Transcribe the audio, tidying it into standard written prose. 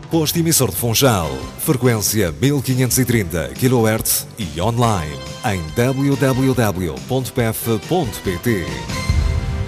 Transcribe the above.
Posto emissor de Funchal, frequência 1530 kHz e online em www.pef.pt.